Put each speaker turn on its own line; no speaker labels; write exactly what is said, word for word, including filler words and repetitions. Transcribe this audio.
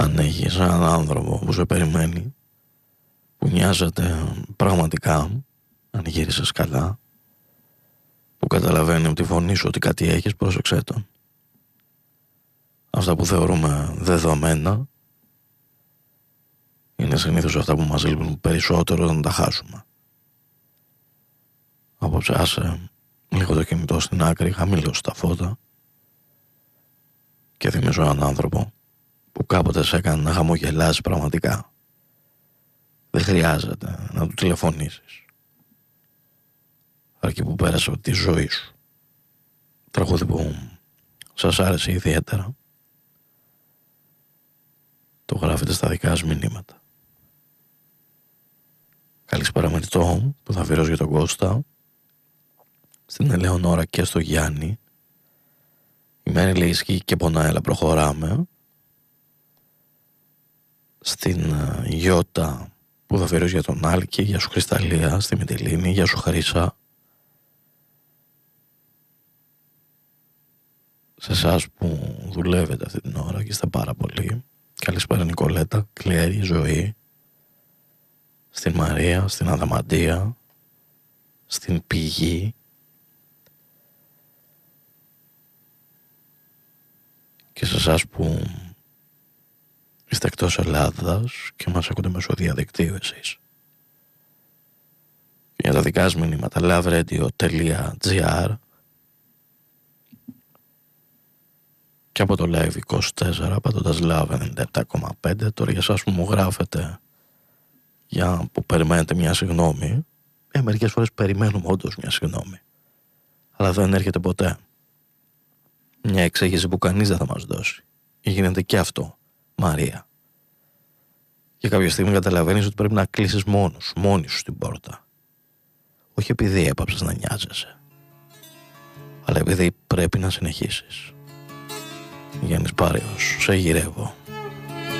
Αν έχεις έναν άνθρωπο που σε περιμένει, που νοιάζεται πραγματικά, αν γύρισες καλά, που καταλαβαίνει από τη φωνή σου ότι κάτι έχεις, πρόσεξέ τον. Αυτά που θεωρούμε δεδομένα είναι συνήθως αυτά που μας λείπουν περισσότερο όταν τα χάσουμε. Απόψε άσε λίγο το κινητό στην άκρη, χαμηλώς τα φώτα και θυμίζω έναν άνθρωπο που κάποτε σε έκανε να χαμογελάσεις πραγματικά. Δεν χρειάζεται να του τηλεφωνήσεις, αρκεί που πέρασε από τη ζωή σου. Τραγούδι που σας άρεσε ιδιαίτερα, το γράφετε στα δικά σας μηνύματα. Καλησπέρα με το που θα αφιερώσω για τον Κώστα, στην Ελεονόρα και στο Γιάννη. Η Μέρη λέει ισχύει και πονάει, αλλά προχωράμε. Στην Γιώτα που θα αφιερώσω για τον Άλκη, για σου Κρυσταλλία, στη Μητυλίνη, για σου Χαρίσα. Σε εσάς που δουλεύετε αυτή την ώρα και είστε πάρα πολύ. Καλησπέρα Νικολέτα, Κλέρη, Ζωή, στην Μαρία, στην Αδαμαντία, στην Πηγή και σε εσάς που είστε εκτός Ελλάδας και μας ακούτε μέσω διαδικτύου εσείς. Και για τα δικά σας μηνύματα loveredio.gr και από το Live είκοσι τέσσερα πατώντας Love ενενήντα επτά κόμμα πέντε. Τώρα για εσάς που μου γράφετε για που περιμένετε μια συγγνώμη, ε, μερικές φορές περιμένουμε όντως μια συγγνώμη, αλλά δεν έρχεται ποτέ μια εξήγηση που κανείς δεν θα μας δώσει. Γίνεται και αυτό, Μαρία. Και κάποια στιγμή καταλαβαίνεις ότι πρέπει να κλείσεις μόνος, μόνη σου την πόρτα. Όχι επειδή έπαψες να νοιάζεσαι, αλλά επειδή πρέπει να συνεχίσεις. Γιάννης Πάριος, σε γυρεύω.